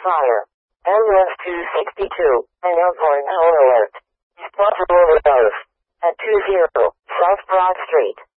fire. Ambulance 262, an airborne power alert. Spot overdose. At 20 South Broad Street.